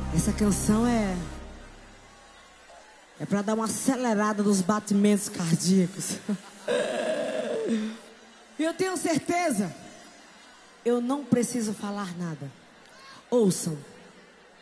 Essa canção é pra dar uma acelerada nos batimentos cardíacos. E eu tenho certeza, eu não preciso falar nada. Ouçam.